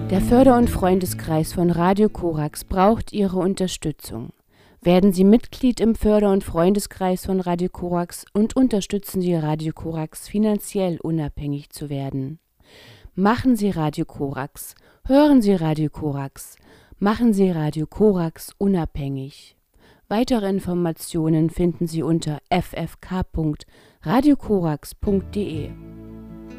Der Förder- und Freundeskreis von Radio Korax braucht Ihre Unterstützung. Werden Sie Mitglied im Förder- und Freundeskreis von Radio Korax und unterstützen Sie Radio Korax finanziell unabhängig zu werden. Machen Sie Radio Korax, hören Sie Radio Korax, machen Sie Radio Korax unabhängig. Weitere Informationen finden Sie unter ffk.radiokorax.de.